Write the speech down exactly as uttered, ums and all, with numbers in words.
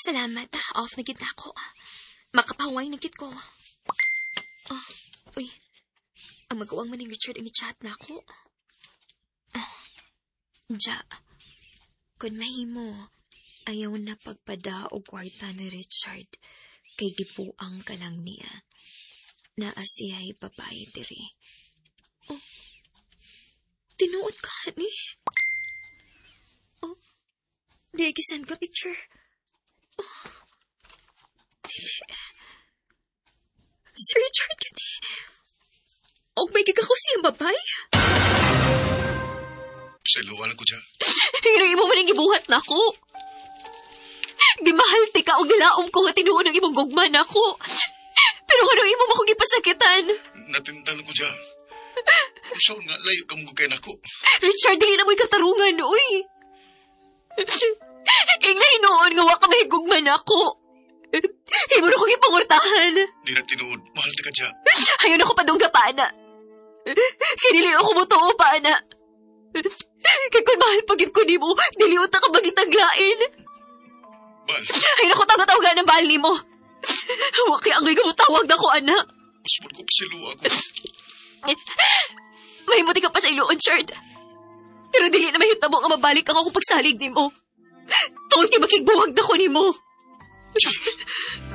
salamat. Off na gid ako. Makapaway na gid ko. Oh, uy. Ang magawang man ni Richard ang i-chat na ako. Oh, ja. Kung mahimo, ayaw na pagpada o kwarta ni Richard kay gipuang ka lang niya. Na asiya'y babae diri. Oh, tinuod ka ni. Oh, di gisan ka picture. Oh, si Richard gani. Og may gigako siyang babay. Siluan ko dyan. Hingin mo man ang gibuhat na ako. Gimahal ti ka o gilaom ko nga tinuon ang imong gugma na ako. Pero ano imo mo kong gipasakitan? Natindan ko dyan. Usaw nga, layo ka mong kain ako. Richard, dili na mo'y katarungan, uy. Inglay noon nga waka may gugma na ako. Imo na kong ipangurtahan. Di na tinuod, mahal ti ka dyan. Ayaw na ko padungga pa, ana. Kinili ako mo to, pa, ana. Kaya kung mahal pagit ko ni mo, diliot na ka magitaglain. Bal. Ay, naku, tawag-tawagan ng bali mo. Waki ang ngay tawag na ko, anak. Usman ko pasilua ko. May muti ka pa sa iluon, Chard. Pero dili na mahita mo nga mabalik ako kung pagsalig ni mo. Tungkol kay makigbuwag na ko ni mo.